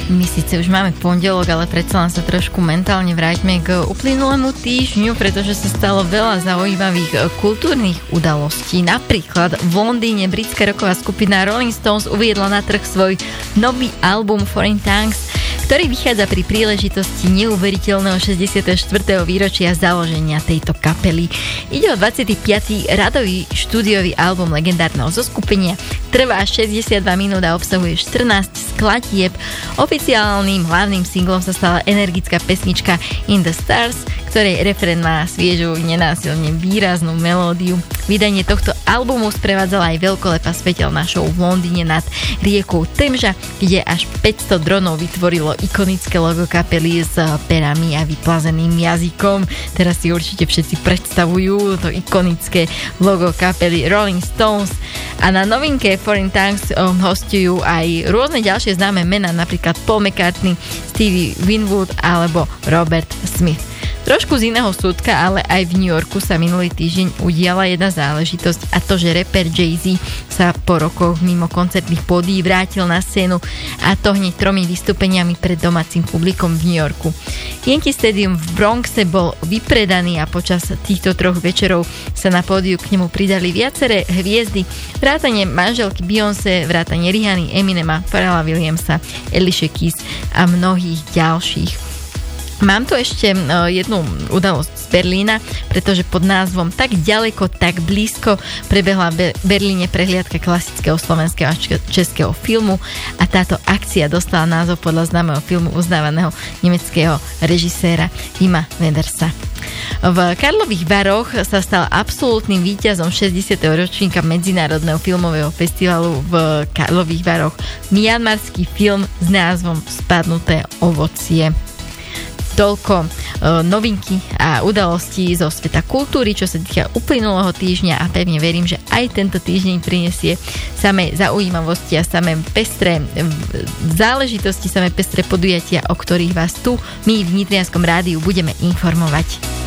My síce už máme pondelok, ale predsa len sa trošku mentálne vráťme k uplynulému týždňu, pretože sa stalo veľa zaujímavých kultúrnych udalostí. Napríklad v Londýne britská rocková skupina Rolling Stones uviedla na trh svoj nový album Foreign Tongues, ktorý vychádza pri príležitosti neuveriteľného 64. výročia založenia tejto kapely. Ide o 25. radový štúdiový album legendárneho zoskupenia. Trvá 62 minút a obsahuje 14 skladieb. Oficiálnym hlavným singlom sa stala energická pesnička In the Stars, ktorej refrén má sviežu, nenásilne výraznú melódiu. Vydanie tohto albumu sprevádzala aj veľkolepá svetelná show v Londýne nad riekou Temža, kde až 500 dronov vytvorilo ikonické logo kapely s perami a vyplazeným jazykom. Teraz si určite všetci predstavujú to ikonické logo kapely Rolling Stones. A na novinke Foreign Tongues hostujú aj rôzne ďalšie známe mená, napríklad Paul McCartney, Stevie Winwood alebo Robert Smith. Trošku z iného súdka, ale aj v New Yorku sa minulý týždeň udiala jedna záležitosť, a to, že rapper Jay-Z sa po rokoch mimo koncertných pódií vrátil na scénu, a to hneď 3 vystúpeniami pred domácim publikom v New Yorku. Yankee Stadium v Bronxe bol vypredaný a počas týchto 3 večerov sa na pódiu k nemu pridali viaceré hviezdy, vrátane manželky Beyoncé, vrátane Rihanny, Eminema, Pharrella Williamsa, Alicia Keys a mnohých ďalších. Mám tu ešte jednu udalosť z Berlína, pretože pod názvom Tak ďaleko, tak blízko prebehla v Berlíne prehliadka klasického slovenského a českého filmu a táto akcia dostala názov podľa známeho filmu uznávaného nemeckého režiséra Wima Wendersa. V Karlových Varoch sa stal absolútnym víťazom 60. ročníka Medzinárodného filmového festivalu v Karlových Varoch mianmarský film s názvom Spadnuté ovocie. Toľko novinky a udalosti zo sveta kultúry, čo sa týka uplynulého týždňa, a pevne verím, že aj tento týždeň prinesie samé zaujímavosti a samé pestré záležitosti, samé pestré podujatia, o ktorých vás tu my v Nitrianskom rádiu budeme informovať.